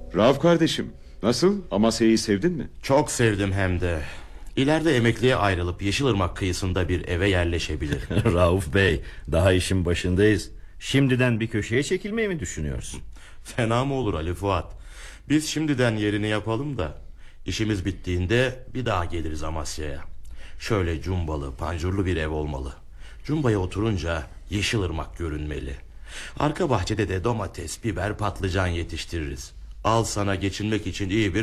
Rauf kardeşim, nasıl? Amasya'yı sevdin mi? Çok sevdim hem de. İleride emekliye ayrılıp Yeşilırmak kıyısında bir eve yerleşebilirim. Rauf Bey, daha işin başındayız. Şimdiden bir köşeye çekilmeyi mi düşünüyorsun? Fena mı olur Ali Fuat? Biz şimdiden yerini yapalım da işimiz bittiğinde bir daha geliriz Amasya'ya. Şöyle cumbalı, pancurlu bir ev olmalı. Cumbaya oturunca Yeşilırmak görünmeli. Arka bahçede de domates, biber, patlıcan yetiştiririz. Al sana geçinmek için iyi bir